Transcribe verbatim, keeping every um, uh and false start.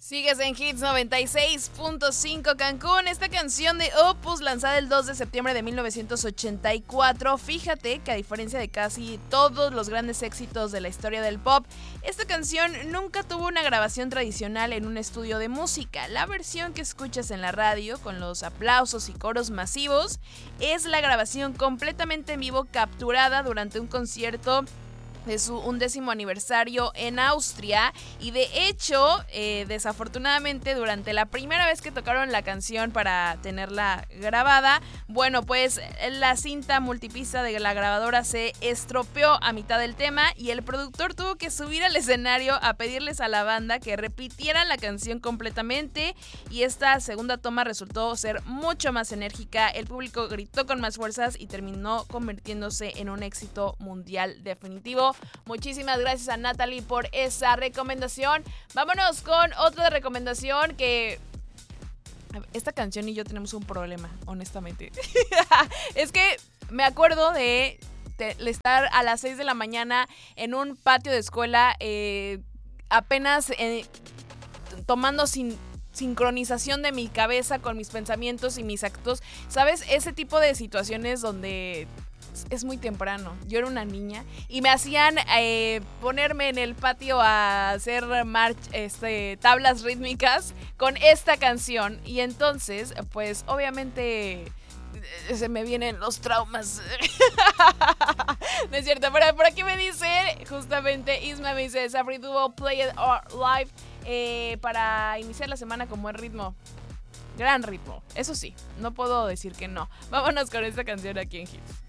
Sigues en Hits noventa y seis punto cinco Cancún. Esta canción de Opus, lanzada el dos de septiembre de mil novecientos ochenta y cuatro. Fíjate que a diferencia de casi todos los grandes éxitos de la historia del pop, esta canción nunca tuvo una grabación tradicional en un estudio de música. La versión que escuchas en la radio, con los aplausos y coros masivos, es la grabación completamente en vivo capturada durante un concierto de su undécimo aniversario en Austria. Y de hecho, eh, desafortunadamente, durante la primera vez que tocaron la canción para tenerla grabada, bueno, pues la cinta multipista de la grabadora se estropeó a mitad del tema y el productor tuvo que subir al escenario a pedirles a la banda que repitieran la canción completamente, y esta segunda toma resultó ser mucho más enérgica. El público gritó con más fuerzas y terminó convirtiéndose en un éxito mundial definitivo. Muchísimas gracias a Natalie por esa recomendación. Vámonos con otra recomendación que... Esta canción y yo tenemos un problema, honestamente. Es que me acuerdo de, de estar a las seis de la mañana en un patio de escuela, eh, apenas eh, tomando sin... sincronización de mi cabeza con mis pensamientos y mis actos. ¿Sabes? Ese tipo de situaciones donde es muy temprano. Yo era una niña y me hacían eh, ponerme en el patio a hacer march, este, tablas rítmicas con esta canción. Y entonces, pues obviamente se me vienen los traumas. No es cierto, pero por aquí me dice, justamente Isma me dice, Safri Duo, play it live. Eh, para iniciar la semana con buen ritmo. Gran ritmo, eso sí, no puedo decir que no. Vámonos con esta canción aquí en Hits.